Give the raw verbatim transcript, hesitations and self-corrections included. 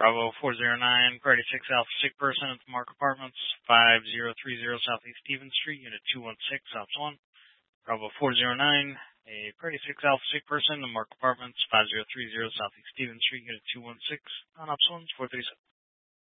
Bravo four zero nine, Priority six Alpha Sick Person at the Mark Apartments, five zero three zero Southeast Stevens Street, Unit two one six, Ops one. Bravo four zero nine, a Priority six Alpha Sick Person, the Mark Apartments, five zero three zero Southeast Stevens Street, Unit two one six, on Ops one, four three seven.